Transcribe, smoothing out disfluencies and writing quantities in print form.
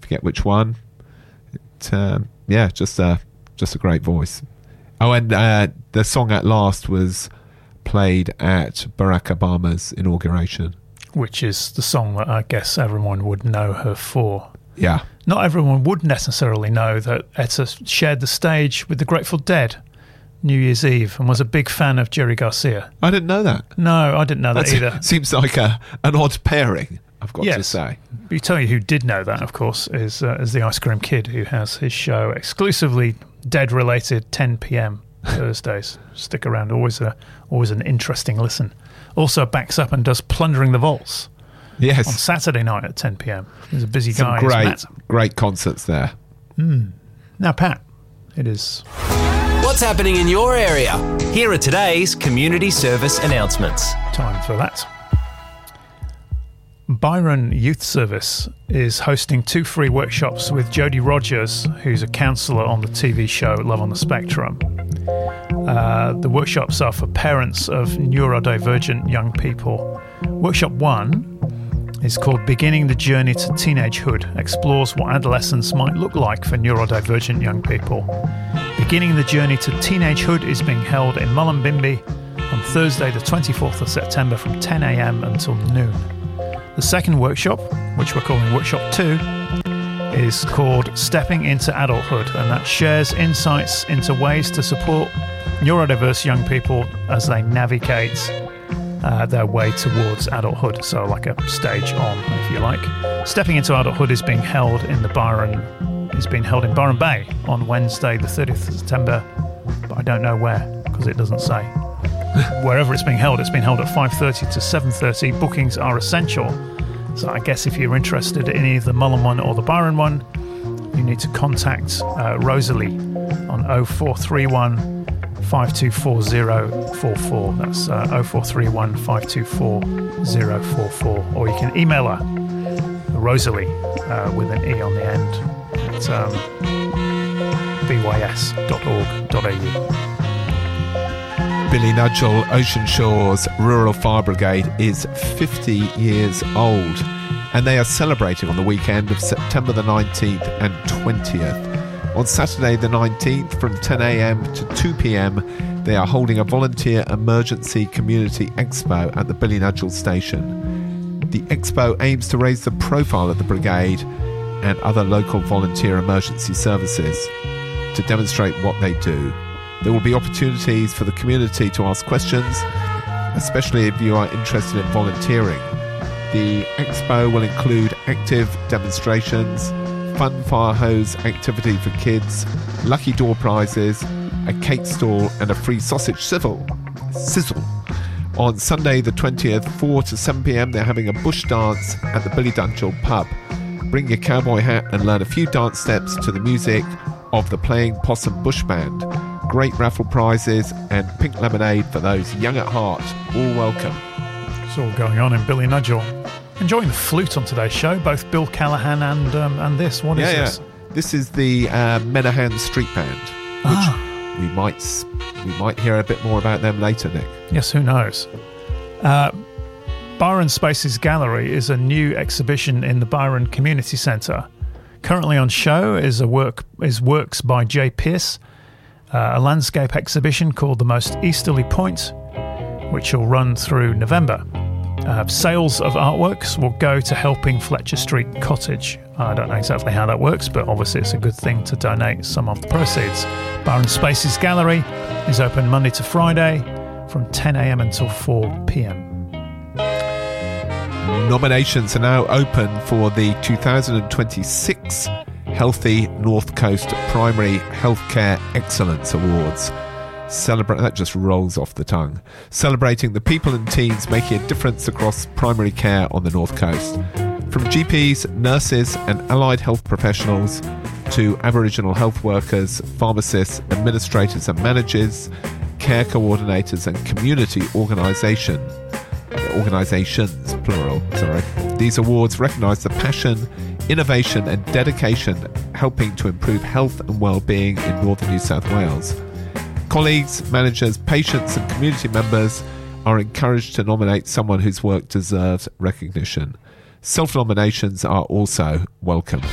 Forget which one. Just a great voice. Oh, and the song At Last was played at Barack Obama's inauguration. Which is the song that I guess everyone would know her for. Yeah. Not everyone would necessarily know that Etta shared the stage with the Grateful Dead New Year's Eve and was a big fan of Jerry Garcia. I didn't know that. No, I didn't know that either. Seems like an odd pairing, I've got to say. We tell you who did know that, of course, is the Ice Cream Kid, who has his show exclusively Dead-related 10 p.m. Thursdays. Stick around, always an interesting listen. Also backs up and does Plundering the Vaults. Yes. On Saturday night at 10 p.m. He's a busy guy. Great concerts there. Now, Pat, it is... What's happening in your area? Here are today's community service announcements. Time for that. Byron Youth Service is hosting 2 free workshops with Jodie Rogers, who's a counsellor on the TV show Love on the Spectrum. The workshops are for parents of neurodivergent young people. Workshop 1 is called Beginning the Journey to Teenagehood, explores what adolescence might look like for neurodivergent young people. Beginning the Journey to Teenagehood is being held in Mullumbimby on Thursday the 24th of September from 10 a.m. until noon. The second workshop, which we're calling Workshop 2, is called Stepping into Adulthood, and that shares insights into ways to support neurodiverse young people as they navigate their way towards adulthood. So like a stage on, if you like. Stepping into Adulthood is being held in Byron Bay on Wednesday the 30th of September, but I don't know where because it doesn't say. Wherever it's being held at 5:30 to 7:30. Bookings are essential. So I guess if you're interested in either the Mullen one or the Byron one, you need to contact Rosalie on 0431 524044. That's 0431 524044. Or you can email her, Rosalie, with an E on the end, at bys.org.au. Billy Nudgel Ocean Shores Rural Fire Brigade is 50 years old, and they are celebrating on the weekend of September the 19th and 20th. On Saturday the 19th from 10 a.m. to 2 p.m. they are holding a volunteer emergency community expo at the Billy Nudgel station. The expo aims to raise the profile of the brigade and other local volunteer emergency services to demonstrate what they do. There will be opportunities for the community to ask questions, especially if you are interested in volunteering. The expo will include active demonstrations, fun fire hose activity for kids, lucky door prizes, a cake stall and a free sausage sizzle. On Sunday the 20th, 4 to 7 p.m, they're having a bush dance at the Billy Nudgel pub. Bring your cowboy hat and learn a few dance steps to the music of the Playing Possum Bush Band. Great raffle prizes and pink lemonade for those young at heart. All welcome. It's all going on in Billy Nudgel. Enjoying the flute on today's show, both Bill Callahan and this. What is this? This is the Menahan Street Band, which we might hear a bit more about them later, Nick. Yes, who knows? Byron Spaces Gallery is a new exhibition in the Byron Community Centre. Currently on show is works by Jay Pearce, a landscape exhibition called The Most Easterly Point, which will run through November. Sales of artworks will go to helping Fletcher Street Cottage. I don't know exactly how that works, but obviously it's a good thing to donate some of the proceeds. Byron Spaces Gallery is open Monday to Friday from 10 a.m. until 4 p.m. Nominations are now open for the 2026 Healthy North Coast Primary Healthcare Excellence Awards. That just rolls off the tongue. Celebrating the people and teams making a difference across primary care on the North Coast. From GPs, nurses and allied health professionals to Aboriginal health workers, pharmacists, administrators and managers, care coordinators and community organisations, plural, These awards recognise the passion, innovation and dedication helping to improve health and well-being in northern New South Wales. Colleagues, managers, patients and community members are encouraged to nominate someone whose work deserves recognition. Self-nominations are also welcome.